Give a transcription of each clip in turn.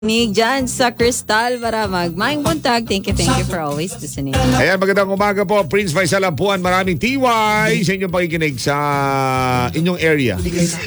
Nig dyan sa Crystal para magmaing buntag. Thank you for always listening. Ayan, magandang umaga po. Prince Faisal Ampuan, maraming TY sa inyong pakikinig sa inyong area.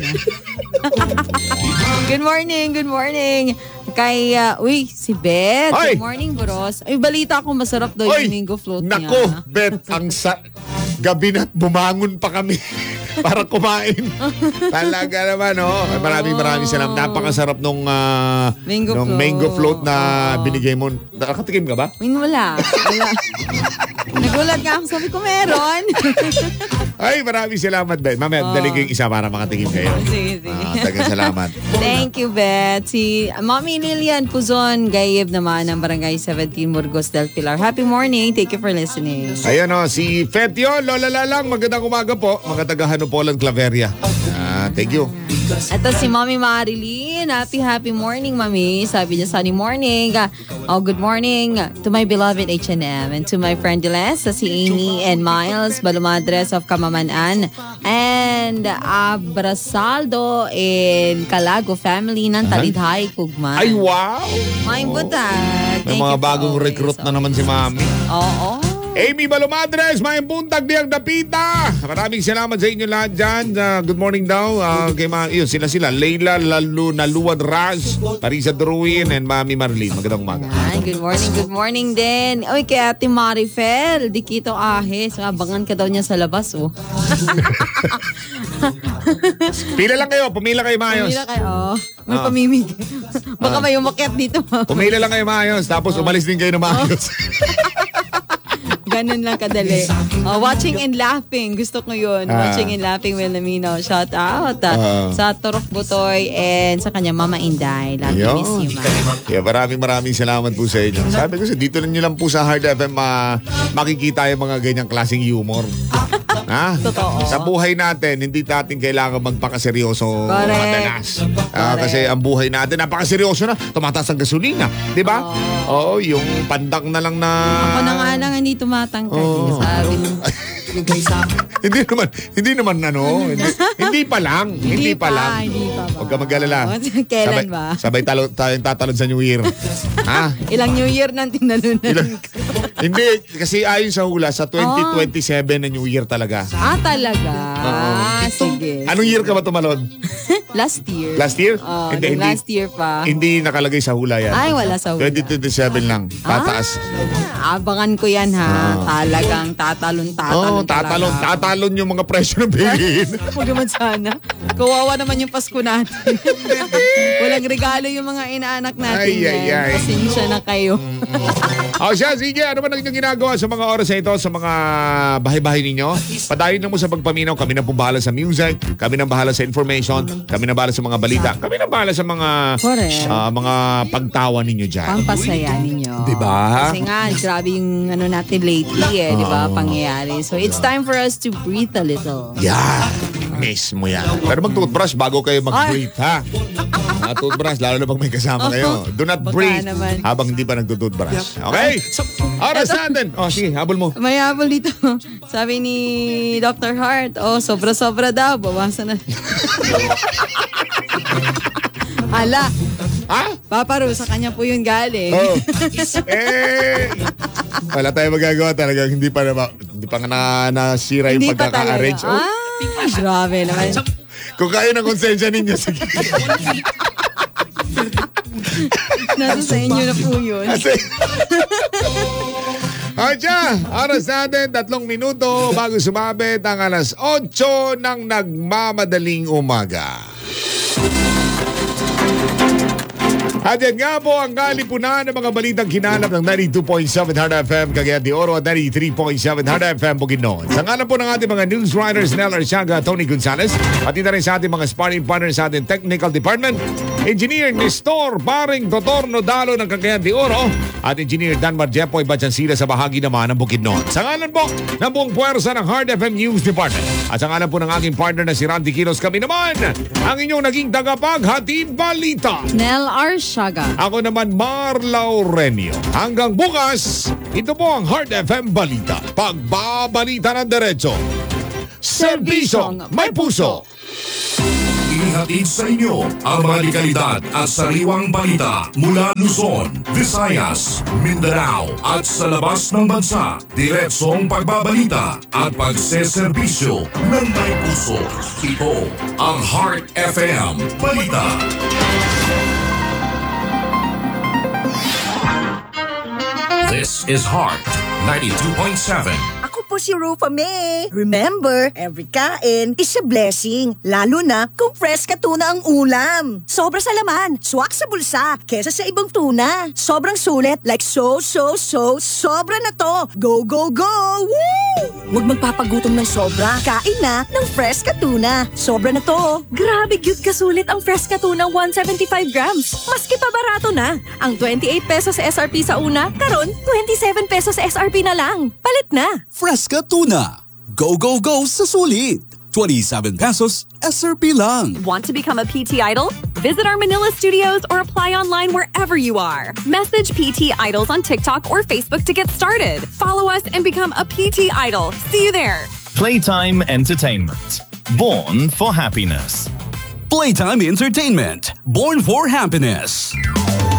Good morning. Kay, si Beth. Ay! Good morning, Boros. Ay, balita ko masarap daw yung mango float niya. Nako, Beth, gabi na't bumangon pa kami para kumain. Talaga naman, oh. Maraming salamat. Napakasarap nung mango float na binigay mo. Nakatikim ka ba? Wala. Nagulat nga ako. Sabi ko, meron. Ay, maraming salamat, Beth. Mamaya, dali ko yung isa para makatikim kayo. Sige. Tagang salamat. Thank you, Beth. Si Mommy Lilian Puzon, Gayeb naman ng Barangay 17, Burgos del Pilar. Happy morning. Thank you for listening. Ayan o, si Fetio, Lola Lalang, magandang umaga po. Mga taga Hanupolan, Claveria. Thank you. Ito si Mommy Marilyn. Happy morning, Mommy. Sabi niya, sunny morning. Good morning to my beloved H&M and to my friend Diles, si Amy and Miles, Balumadres of Kamamanan, and Abrasaldo in Calago family ng Talidhay, Kugman. Ay, wow! May butag. May mga bagong recruit na naman si Mami. Oo. Amy Balumadres, may buntag diyang dapita. Maraming salamat sa inyo lahat dyan. Good morning daw. Kay yun, sila. Leila, Naluwad Raz, Parisa Druin, and Mami Marlene. Magandang umaga. Good morning din. Uy, kay Ate Marifel, Dikito Ahes. Abangan ka daw niya sa labas, oh. Pila lang kayo, pumila kayo maayos. Pumila kayo, may pamimig. Baka may umakyat dito. Pumila lang kayo maayos, tapos umalis din kayo na maayos. Ganun lang kadali. Watching and laughing. Gusto ko yun. Watching and laughing, Will Lamino. Shout out sa Turok Butoy and sa kanya Mama Inday. Love you, miss you, ma. Yeah, maraming salamat po sa inyo. Sabi ko, dito lang po sa Hard FM makikita yung mga ganyang klaseng humor. Ha? Totoo. Sa buhay natin, hindi natin kailangan magpakaseryoso madalas. Kasi ang buhay natin, napakaseryoso na. Tumataas ang gasolina. Di ba? Oo, yung pandak na lang na... Ako na nga lang hindi tumatangkay. Sabi mo. Hindi naman hindi pa lang. Huwag ka mag-alala. Kailan ba? Sabay tayong tatalon sa New Year. Ha? Ilang New Year nang tinalunan. Hindi, kasi ayon sa hula, sa 2027 na New Year talaga. Talaga? Sige. Anong year ka ba tumalon? Last year. Last year? Hindi, last year pa. Hindi nakalagay sa hula yan. Ay, wala sa hula. 2027 lang, pataas. Abangan ko yan, ha. Talagang tatalon yung mga presyo ng bilihin. Huwag naman sana. Kawawa naman yung Pasko natin. Walang regalo yung mga inaanak natin. Ay. Pasensya na kayo. Sige, ano ba nang ginagawa sa mga oras na ito, sa mga bahay-bahay ninyo? Padayon lang mo sa pagpaminaw. Kami na po bahala sa music. Kami na bahala sa information. Kami na bahala sa mga balita. Kami na bahala sa mga mga pagtawa ninyo dyan. Pampasaya ninyo. Diba? Kasi nga, grabe yung natin lately diba? Pangyayari. So, it's time for us to breathe a little. Yeah. Mismo yan. Pero mag-toothbrush bago kayo mag-breathe, ha? Mga toothbrush, lalo na pag may kasama kayo. Do not breathe habang hindi pa nag-toothbrush. Okay? Oras natin. Sige, habol mo. May habol dito. Sabi ni Dr. Hart, sobra-sobra daw. Bawasan na. Hala. Ha? Paparu, sa kanya po yun galing. Wala tayong magagawa talaga. Hindi pa nga nasira yung pagkaka-arrange. Grabe naman. Kung kaya ng konsensya ninyo, sige. Nasa sa inyo na po yun. Oras natin, 3 minuto bago sumabit ang alas 8 ng nagmamadaling umaga. At yan nga po ang kalipunan ng mga balitang kinalap ng 92.7 Hard FM Cagayan de Oro at 93.7 Hard FM Bukidnon. Sa ngalan po ng ating mga news writers Nel Arciaga, Tony Gonzalez, pati na rin sa ating mga sparring partners sa ating technical department, Engineer Nestor Baring Totorno Dalo ng Cagayan de Oro at Engineer Danmar Jepoy Batchansira sa bahagi naman ng Bukidnon. Sa ngalan po ng buong puwersa ng Hard FM News Department at sa ngalan po ng aking partner na si Randy Kilos, kami naman ang inyong naging tagapaghatid balita, Nel Arciaga. Ako naman, Mar Laurenio. Hanggang bukas, ito po ang Hard FM Balita. Pagbabalita ng diretso. Serbisyong may puso. ihatid sa inyo ang mga likalidad at sariwang balita mula Luzon, Visayas, Mindanao at sa labas ng bansa. Diretsong pagbabalita at pagseserbisyo ng may puso. Ito ang Heart FM Balita. This is Heart 92.7. Ako po si Rufa May. Remember, every kain is a blessing. Lalo na kung fresh ka tuna ang ulam. Sobra sa laman, swak sa bulsa, kesa sa ibang tuna. Sobrang sulit, like sobra na to. Go, go, go! Woo! Huwag magpapagutom ng sobra. Kain na ng fresh ka tuna. Sobra na to. Grabe cute kasulit ang fresh ka tuna 175 grams. Maski pa barato na. Ang 28 pesos SRP sa una, karon 27 pesos SRP na lang. Palit na. Fresca Tuna. Go, go, go sa sulit. 27 pesos SRP lang. Want to become a PT Idol? Visit our Manila studios or apply online wherever you are. Message PT Idols on TikTok or Facebook to get started. Follow us and become a PT Idol. See you there. Playtime Entertainment. Born for happiness. Playtime Entertainment. Born for happiness.